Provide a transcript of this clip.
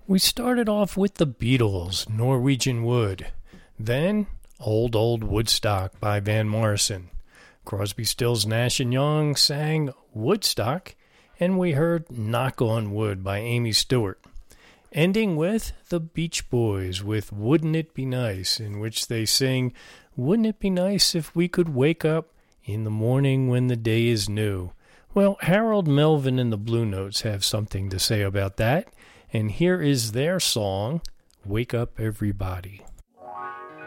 We started off with the Beatles, Norwegian Wood. Then, Old Woodstock by Van Morrison. Crosby, Stills, Nash & Young sang Woodstock, and we heard Knock on Wood by Amy Stewart. Ending with the Beach Boys with Wouldn't It Be Nice, in which they sing, "Wouldn't it be nice if we could wake up in the morning when the day is new?" Well, Harold Melvin and the Blue Notes have something to say about that, and here is their song, "Wake Up Everybody."